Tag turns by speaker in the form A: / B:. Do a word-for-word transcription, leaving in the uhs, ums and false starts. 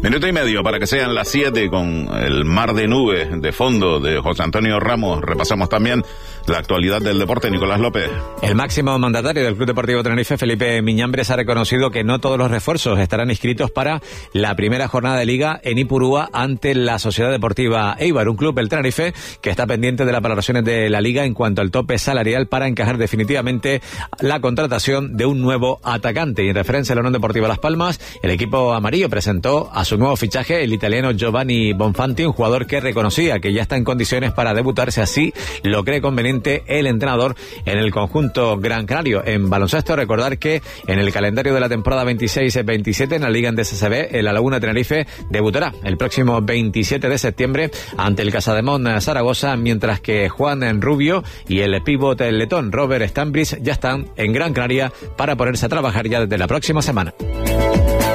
A: Minuto y medio para que sean las siete con el mar de nubes de fondo de José Antonio Ramos. Repasamos también la actualidad del deporte. Nicolás López.
B: El máximo mandatario del Club Deportivo Tenerife, Felipe Miñambres, ha reconocido que no todos los refuerzos estarán inscritos para la primera jornada de Liga en Ipurúa ante la Sociedad Deportiva Eibar, un club, el Tenerife, que está pendiente de las valoraciones de la Liga en cuanto al tope salarial para encajar definitivamente la contratación de un nuevo atacante. Y en referencia a la Unión Deportiva Las Palmas, el equipo amarillo presentó a su nuevo fichaje, el italiano Giovanni Bonfanti, un jugador que reconocía que ya está en condiciones para debutarse, así lo cree conveniente el entrenador en el conjunto Gran Canario. En baloncesto, recordar que en el calendario de la temporada veintiséis veintisiete en la Liga Endesa C B, La Laguna Tenerife debutará el próximo veintisiete de septiembre ante el Casademont Zaragoza, mientras que Juan Rubio y el pívot letón Robert Stambris ya están en Gran Canaria para ponerse a trabajar ya desde la próxima semana.